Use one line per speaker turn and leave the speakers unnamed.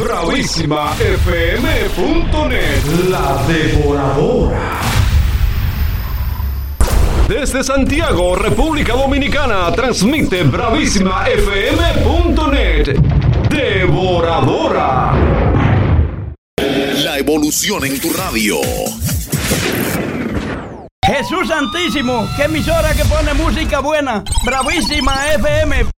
bravísimafm.net, la devoradora. Desde Santiago, República Dominicana, transmite bravísimafm.net, devoradora.
La evolución en tu radio.
Jesús Santísimo, qué emisora que pone música buena. Bravísima FM.